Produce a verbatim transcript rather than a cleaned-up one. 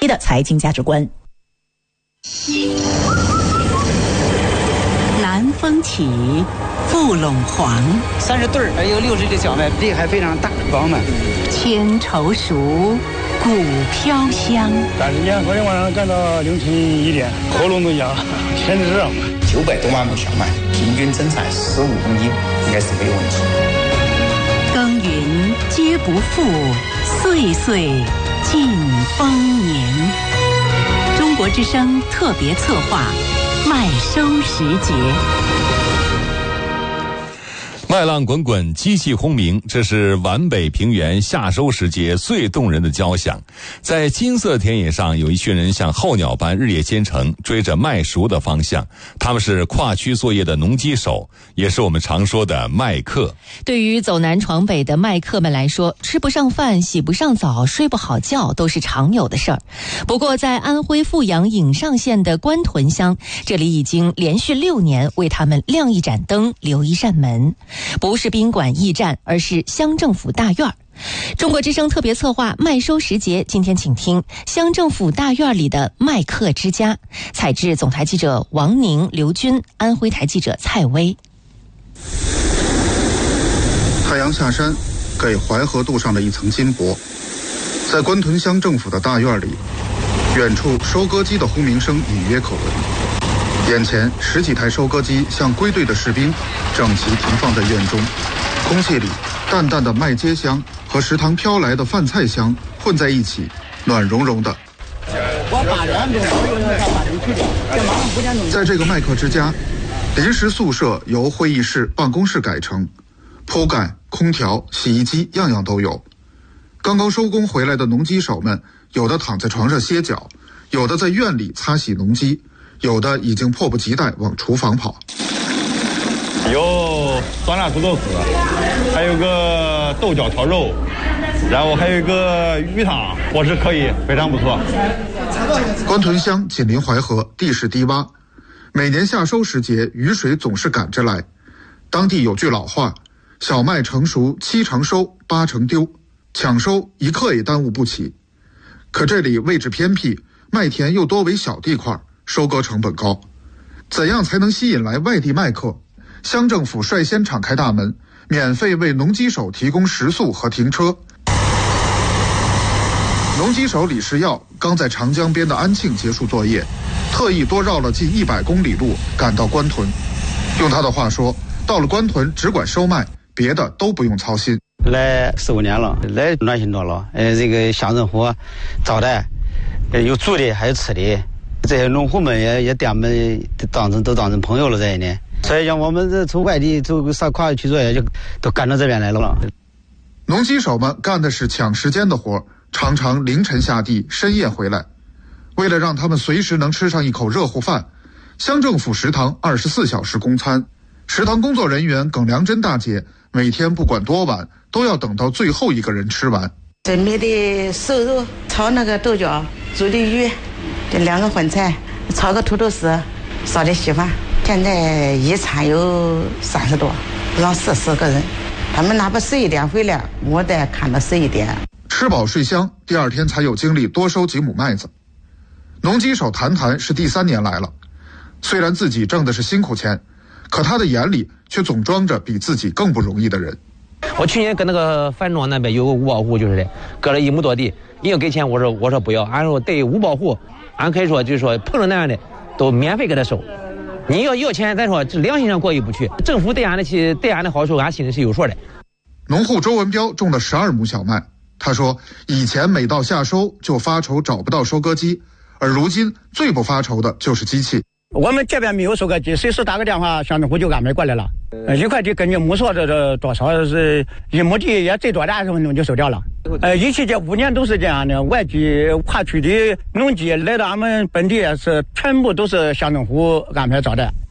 的财经价值观。 南风起，富陇黄， 三十对儿，还有六十个小麦，这还非常大饱满。 千愁熟，谷飘香。 但是呢，昨天晚上干到凌晨一点，喉咙都哑，全是热。 九百多万亩小麦，平均增产十五公斤，应该是没有问题。 耕耘皆不负，岁岁尽丰年。中国之声特别策划，麦收时节。 麦浪滚滚，机器轰鸣，这是皖北平原夏收时节最动人的交响。在金色田野上，有一群人像候鸟般日夜兼程，追着麦熟的方向。他们是跨区作业的农机手，也是我们常说的麦客。 对于走南闯北的麦客们来说，吃不上饭、洗不上澡、睡不好觉都是常有的事儿。不过在安徽阜阳颍上县的官屯乡，这里已经连续六年为他们亮一盏灯，留一扇门。不是宾馆驿站，而是乡政府大院。中国之声特别策划麦收时节，今天请听乡政府大院里的麦客之家，采制总台记者王宁、刘军，安徽台记者蔡薇。 太阳下山，给淮河渡上了一层金箔。在官屯乡政府的大院里，远处收割机的轰鸣声隐约可闻。眼前十几台收割机像归队的士兵，整齐停放在院中。空气里淡淡的麦秸香和食堂飘来的饭菜香混在一起，暖融融的。在这个麦客之家，临时宿舍由会议室、办公室改成，铺盖、空调、洗衣机样样都有。刚刚收工回来的农机手们，有的躺在床上歇脚，有的在院里擦洗农机，有的已经迫不及待往厨房跑。 有酸辣土豆丝，还有个豆角炒肉，然后还有一个鱼汤，伙食可以，非常不错。 官屯乡紧邻淮河，地势低洼，每年夏收时节，雨水总是赶着来。当地有句老话，小麦成熟七成收，八成丢，抢收一刻也耽误不起。可这里位置偏僻，麦田又多为小地块，收割成本高。怎样才能吸引来外地麦客？乡政府率先敞开大门，免费为农机手提供食宿和停车。农机手李世耀刚在长江边的安庆结束作业，特意多绕了近一百公里路赶到官屯。用他的话说，到了官屯只管收麦，别的都不用操心。 来十五年了，来暖心多了。呃，这个乡政府招待，呃，有住的还有吃的，这些农户们也也把我们当成都当成朋友了这一年。所以像我们这从外地走上跨区作业，就都赶到这边来了。 农机手们干的是抢时间的活，常常凌晨下地，深夜回来。为了让他们随时能吃上一口热乎饭，乡政府食堂二十四小时供餐。食堂工作人员耿良珍大姐每天不管多晚，都要等到最后一个人吃完。 准备的瘦肉，炒那个豆角，煮的鱼，这两个荤菜，炒个土豆丝，烧点稀饭。现在一餐有三十多，让四十个人。他们哪怕十一点回来，我得看到十一点。 吃饱睡香，第二天才有精力多收几亩麦子。农机手谈谈是第三年来了，虽然自己挣的是辛苦钱，可他的眼里却总装着比自己更不容易的人。 我去年跟那个樊庄那边有个五保户，就是的，割了一亩多地，你要给钱，我说我说不要，俺说对五保户，俺可以说就是说碰着那样的都免费给他收。你要要钱，咱说这良心上过意不去。政府对俺的其对俺的好处，俺心里是有数的。 农户周文彪种了十二亩小麦，他说以前每到夏收就发愁找不到收割机，而如今最不发愁的就是机器。 我们这边没有收割机，随时打个电话，乡政府就安排过来了。呃，一块地根据亩数这这多少是一亩地也最多的二十分钟就收掉了。呃，一期这五年都是这样的，外地跨区的农机来到俺们本地是全部都是乡政府安排招待。